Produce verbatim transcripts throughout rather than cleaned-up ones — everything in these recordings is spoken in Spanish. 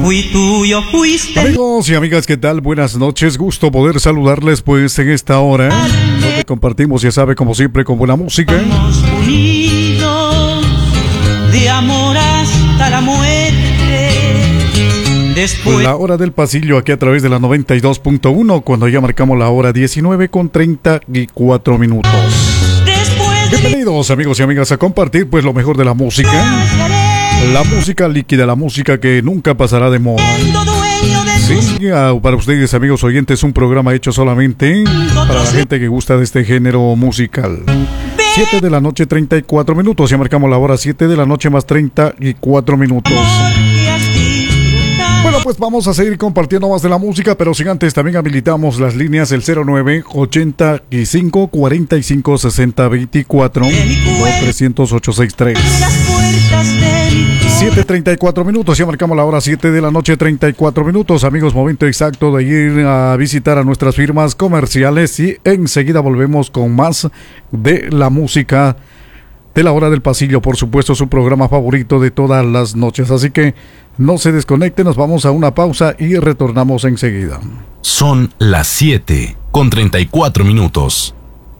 Fui tuyo, fuiste. Amigos y amigas, ¿qué tal? Buenas noches, gusto poder saludarles pues en esta hora, donde compartimos, ya sabe, como siempre, con buena música. Estamos unidos de amor hasta la muerte. Después... La hora del pasillo aquí a través de la noventa y dos punto uno, cuando ya marcamos la hora diecinueve con treinta y cuatro minutos. Bienvenidos amigos y amigas a compartir pues lo mejor de la música. La música líquida, la música que nunca pasará de moda. Sí, para ustedes amigos oyentes, un programa hecho solamente para la gente que gusta de este género musical. siete de la noche, treinta y cuatro minutos. Ya marcamos la hora siete de la noche más treinta y cuatro minutos. Bueno, pues vamos a seguir compartiendo más de la música, pero sin antes también habilitamos las líneas el cero nueve ochenta y cinco cuarenta y cinco sesenta veinticuatro o trescientos ocho sesenta y tres. siete treinta y cuatro minutos, ya marcamos la hora siete de la noche, treinta y cuatro minutos. Amigos, momento exacto de ir a visitar a nuestras firmas comerciales y enseguida volvemos con más de la música de la hora del pasillo, por supuesto, su programa favorito de todas las noches. Así que no se desconecte, nos vamos a una pausa y retornamos enseguida. Son las siete con treinta y cuatro minutos.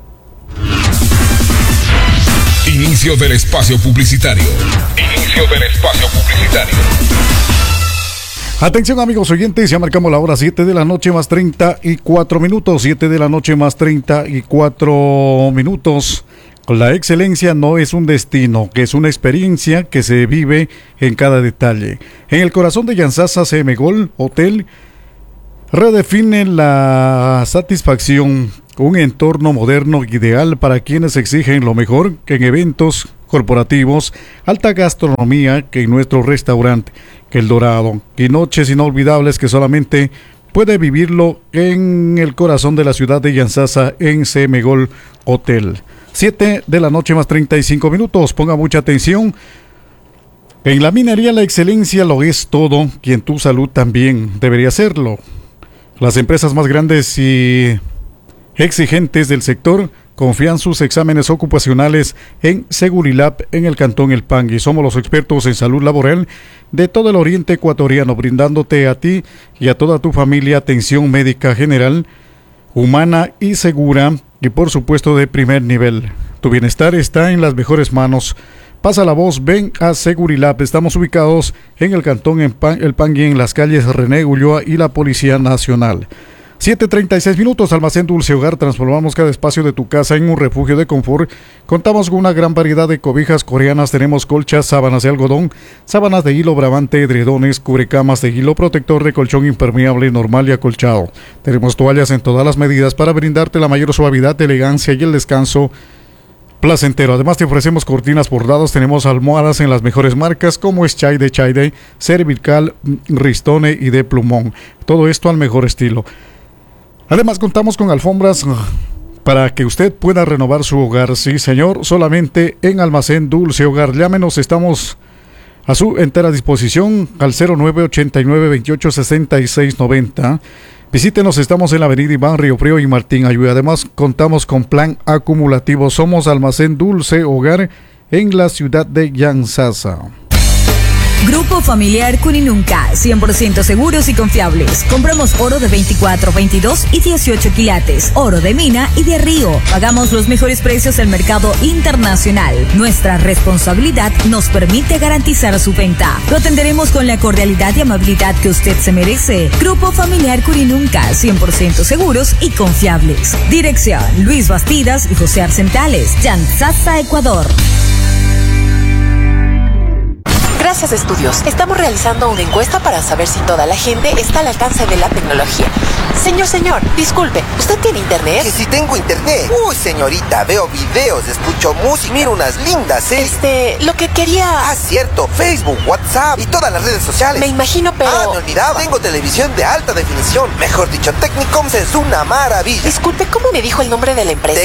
Inicio del espacio publicitario. Inicio del espacio publicitario. Atención amigos oyentes, ya marcamos la hora siete de la noche más treinta y cuatro minutos. siete de la noche más treinta y cuatro minutos. La excelencia no es un destino, que es una experiencia que se vive en cada detalle. En el corazón de Yantzaza, C M Gold Hotel redefine la satisfacción, un entorno moderno ideal para quienes exigen lo mejor que en eventos corporativos, alta gastronomía que en nuestro restaurante, que El Dorado, y noches inolvidables que solamente puede vivirlo en el corazón de la ciudad de Yantzaza en C M Gold Hotel. siete de la noche más treinta y cinco minutos. Ponga mucha atención. En la minería la excelencia lo es todo, y en tu salud también debería serlo. Las empresas más grandes y exigentes del sector confían sus exámenes ocupacionales en Segurilab en el Cantón El Pangui. Somos los expertos en salud laboral de todo el oriente ecuatoriano, brindándote a ti y a toda tu familia atención médica general, humana y segura, y por supuesto de primer nivel. Tu bienestar está en las mejores manos. Pasa la voz, ven a Segurilab. Estamos ubicados en el Cantón El Pangui, en las calles René Ulloa y la Policía Nacional. siete treinta y seis minutos, Almacén Dulce Hogar. Transformamos cada espacio de tu casa en un refugio de confort. Contamos con una gran variedad de cobijas coreanas. Tenemos colchas, sábanas de algodón, sábanas de hilo bravante, edredones, cubrecamas de hilo, protector de colchón impermeable, normal y acolchado. Tenemos toallas en todas las medidas para brindarte la mayor suavidad, elegancia y el descanso placentero. Además te ofrecemos cortinas bordadas, tenemos almohadas en las mejores marcas como es Chaide, Chaide, Cervical, Ristone y de Plumón. Todo esto al mejor estilo. Además contamos con alfombras para que usted pueda renovar su hogar. Sí señor, solamente en Almacén Dulce Hogar. Llámenos, estamos a su entera disposición al cero nueve ochenta y nueve veintiocho sesenta y seis noventa. Visítenos, estamos en la avenida Iván Río Frío y Martín Ayú. Además contamos con plan acumulativo. Somos Almacén Dulce Hogar en la ciudad de Yantzaza. Grupo Familiar Cuninunca, cien por ciento seguros y confiables. Compramos oro de veinticuatro, veintidós y dieciocho quilates, oro de mina y de río. Pagamos los mejores precios del mercado internacional. Nuestra responsabilidad nos permite garantizar su venta. Lo atenderemos con la cordialidad y amabilidad que usted se merece. Grupo Familiar Cuninunca, cien por ciento seguros y confiables. Dirección: Luis Bastidas y José Arcentales, Yantzaza, Ecuador. Gracias, Estudios. Estamos realizando una encuesta para saber si toda la gente está al alcance de la tecnología. Señor, señor, disculpe, ¿usted tiene internet? Que si tengo internet. Uy, señorita, veo videos, escucho música, miro unas lindas series. Este, lo que quería... Ah, cierto, Facebook, WhatsApp y todas las redes sociales. Me imagino, pero... Ah, me olvidaba. Tengo televisión de alta definición. Mejor dicho, Technicoms es una maravilla. Disculpe, ¿cómo me dijo el nombre de la empresa?